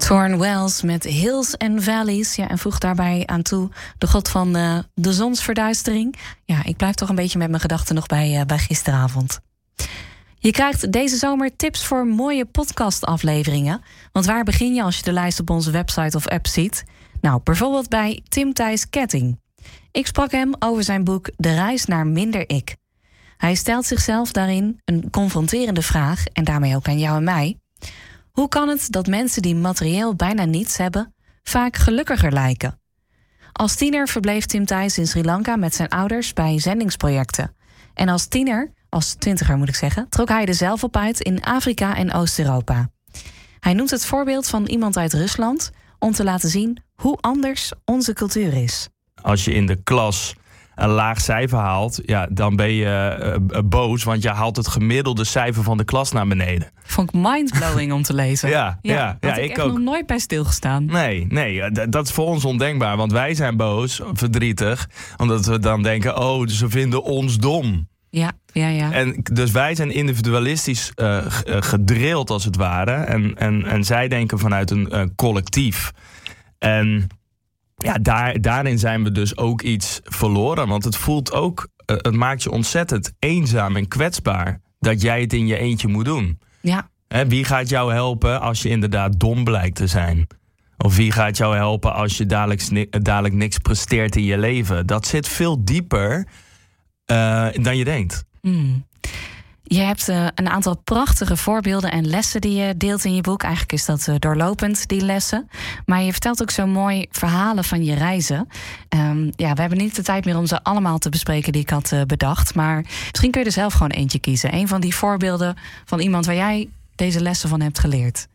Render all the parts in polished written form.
Thorn Wells met Hills and Valleys. Ja, en voeg daarbij aan toe de god van de zonsverduistering. Ja, ik blijf toch een beetje met mijn gedachten nog bij gisteravond. Je krijgt deze zomer tips voor mooie podcastafleveringen. Want waar begin je als je de lijst op onze website of app ziet? Nou, bijvoorbeeld bij Tim Thijs Ketting. Ik sprak hem over zijn boek De Reis naar Minder Ik. Hij stelt zichzelf daarin een confronterende vraag, en daarmee ook aan jou en mij. Hoe kan het dat mensen die materieel bijna niets hebben vaak gelukkiger lijken? Als tiener verbleef Tim Thijs in Sri Lanka met zijn ouders bij zendingsprojecten. En als twintiger moet ik zeggen, trok hij er zelf op uit in Afrika en Oost-Europa. Hij noemt het voorbeeld van iemand uit Rusland om te laten zien hoe anders onze cultuur is. Als je in de klas een laag cijfer haalt, ja, dan ben je boos, want je haalt het gemiddelde cijfer van de klas naar beneden. Vond ik mindblowing om te lezen. Ja, had ik echt ook nog nooit bij stilgestaan. Nee, dat is voor ons ondenkbaar, want wij zijn boos, verdrietig, omdat we dan denken, oh, ze vinden ons dom. Ja. En dus wij zijn individualistisch gedrild, als het ware, en zij denken vanuit een collectief. En ja, daarin zijn we dus ook iets verloren. Want het voelt ook, het maakt je ontzettend eenzaam en kwetsbaar dat jij het in je eentje moet doen. Ja. Wie gaat jou helpen als je inderdaad dom blijkt te zijn? Of wie gaat jou helpen als je dadelijk niks presteert in je leven? Dat zit veel dieper dan je denkt. Je hebt een aantal prachtige voorbeelden en lessen die je deelt in je boek. Eigenlijk is dat doorlopend, die lessen. Maar je vertelt ook zo mooi verhalen van je reizen. We hebben niet de tijd meer om ze allemaal te bespreken die ik had bedacht. Maar misschien kun je er zelf gewoon eentje kiezen. Een van die voorbeelden van iemand waar jij deze lessen van hebt geleerd.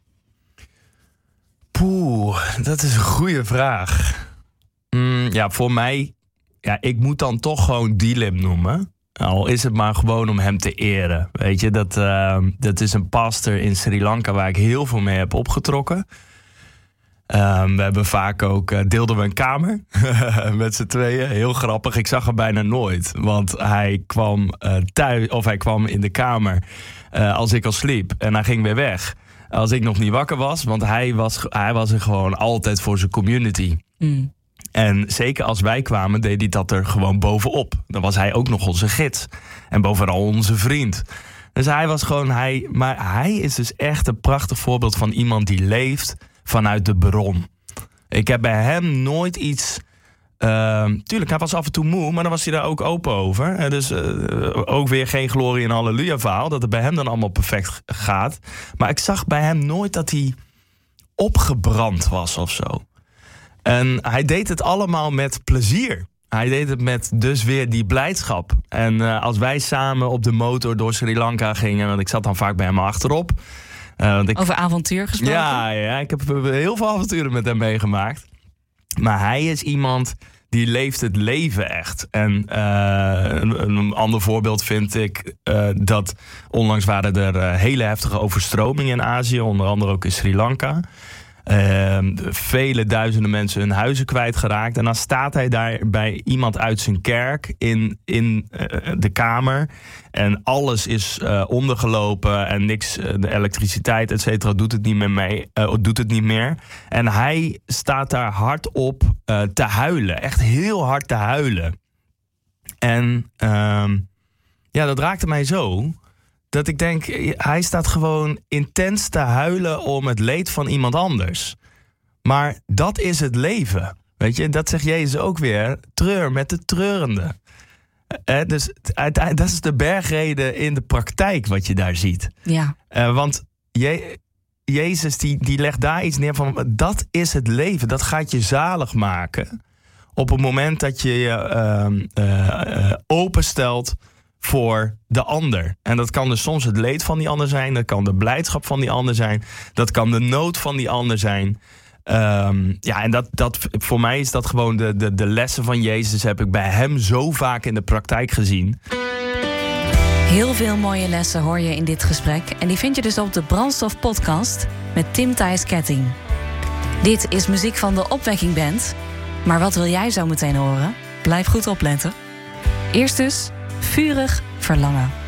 Dat is een goede vraag. Voor mij, ik moet dan toch gewoon Dilim noemen. Al is het maar gewoon om hem te eren. Weet je, dat is een pastor in Sri Lanka waar ik heel veel mee heb opgetrokken. We hebben vaak ook, deelden we een kamer met z'n tweeën. Heel grappig, ik zag hem bijna nooit. Want hij kwam hij kwam in de kamer als ik al sliep. En hij ging weer weg als ik nog niet wakker was. Want hij was er gewoon altijd voor zijn community. En zeker als wij kwamen, deed hij dat er gewoon bovenop. Dan was hij ook nog onze gids. En bovenal onze vriend. Dus hij was gewoon maar hij is dus echt een prachtig voorbeeld van iemand die leeft vanuit de bron. Ik heb bij hem nooit iets. Tuurlijk, hij was af en toe moe, maar dan was hij daar ook open over. Dus ook weer geen glorie en halleluja verhaal, dat het bij hem dan allemaal perfect gaat. Maar ik zag bij hem nooit dat hij opgebrand was of zo. En hij deed het allemaal met plezier. Hij deed het met dus weer die blijdschap. En als wij samen op de motor door Sri Lanka gingen, want ik zat dan vaak bij hem achterop. Over avontuur gesproken? Ja, ik heb heel veel avonturen met hem meegemaakt. Maar hij is iemand die leeft het leven echt. En een ander voorbeeld vind ik dat onlangs waren er hele heftige overstromingen in Azië, onder andere ook in Sri Lanka. Vele duizenden mensen hun huizen kwijtgeraakt. En dan staat hij daar bij iemand uit zijn kerk in de kamer. En alles is ondergelopen en niks, de elektriciteit, et cetera, doet het niet meer. En hij staat daar hardop te huilen. Echt heel hard te huilen. En dat raakte mij zo, dat ik denk, hij staat gewoon intens te huilen om het leed van iemand anders. Maar dat is het leven. Weet je, dat zegt Jezus ook weer. Treur met de treurende. Dus dat is de bergrede in de praktijk wat je daar ziet. Ja. Want Jezus die legt daar iets neer van, dat is het leven. Dat gaat je zalig maken. Op het moment dat je je openstelt voor de ander. En dat kan dus soms het leed van die ander zijn. Dat kan de blijdschap van die ander zijn. Dat kan de nood van die ander zijn. En dat voor mij is dat gewoon de lessen van Jezus heb ik bij hem zo vaak in de praktijk gezien. Heel veel mooie lessen hoor je in dit gesprek. En die vind je dus op de Brandstof Podcast met Tim Thijs Ketting. Dit is muziek van de Opwekking Band. Maar wat wil jij zo meteen horen? Blijf goed opletten. Eerst dus Vurig Verlangen.